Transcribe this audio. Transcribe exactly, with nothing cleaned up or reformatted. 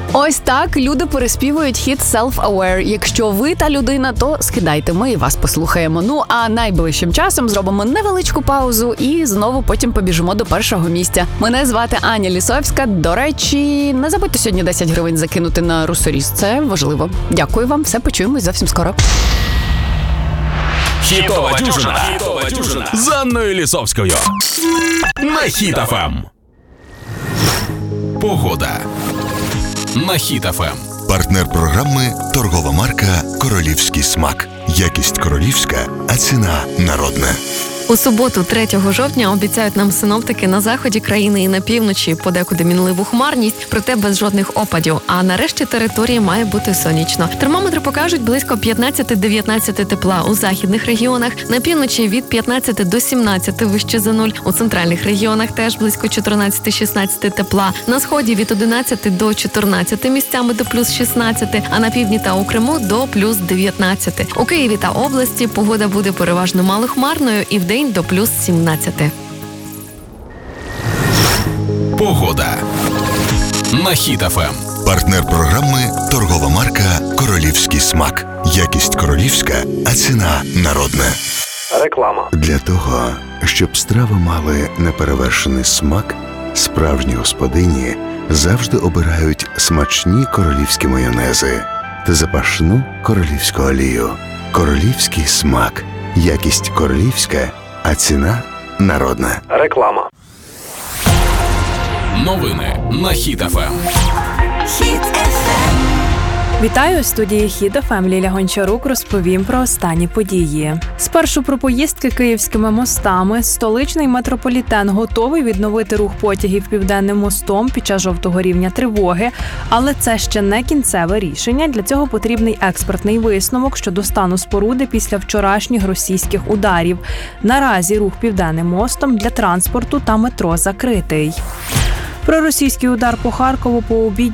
Ось так люди переспівують хіт Self-Aware. Якщо ви та людина, то скидайте, ми і вас послухаємо. Ну, а найближчим часом зробимо невеличку паузу і знову потім побіжимо до першого місця. Мене звати Аня Лісовська. До речі, не забудьте сьогодні десять гривень закинути на Русоріс. Це важливо. Дякую вам, все, почуємось зовсім скоро. Хітова дюжина. Хітова дюжина з Анною Лісовською на Хіт еф ем. Погода на Хіт еф ем. Партнер програми – торгова марка «Королівський смак». Якість королівська, а ціна народна. У суботу, третього жовтня, обіцяють нам синоптики на заході країни і на півночі подекуди мінливу хмарність, проте без жодних опадів. А нарешті території має бути сонячно. Термометри покажуть близько п'ятнадцять-дев'ятнадцять тепла у західних регіонах, на півночі від п'ятнадцяти до сімнадцяти вище за нуль, у центральних регіонах теж близько чотирнадцять-шістнадцять тепла, на сході від одинадцяти до чотирнадцяти місцями до плюс шістнадцяти, а на півдні та у Криму до плюс дев'ятнадцяти. У Києві та області погода буде переважно малохмарною і вдень до плюс сімнадцяти. Погода на Хіт еф ем. Партнер програми – торгова марка «Королівський смак». Якість королівська, а ціна народна. Реклама. Для того, щоб страви мали неперевершений смак, справжні господині завжди обирають смачні королівські майонези та запашну королівську олію. Королівський смак. Якість королівська, а ціна народна. Реклама. Новини на Хіт еф ем. Вітаю, у студії Хіт еф ем. Ліля Гончарук розповім про останні події. Спершу про поїздки київськими мостами. Столичний метрополітен готовий відновити рух потягів Південним мостом під час жовтого рівня тривоги, але це ще не кінцеве рішення. Для цього потрібний експертний висновок щодо стану споруди після вчорашніх російських ударів. Наразі рух Південним мостом для транспорту та метро закритий. Про російський удар по Харкову по обіді